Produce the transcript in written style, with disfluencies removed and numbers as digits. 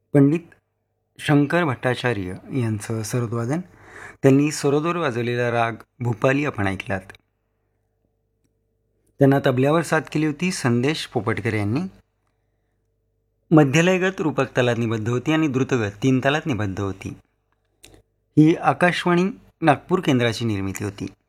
पंडित शंकर भट्टाचार्य यांचं सरोदवादन. त्यांनी सरोदवर वाजवलेला राग भूपाली आपण ऐकलात. त्यांना तबल्यावर साथ केली होती संदेश पोपटकर यांनी. मध्यलयगत रूपक तालात निबद्ध होती आणि द्रुतगत 3 तालात निबद्ध होती. ही आकाशवाणी नागपूर केंद्राची निर्मिती होती.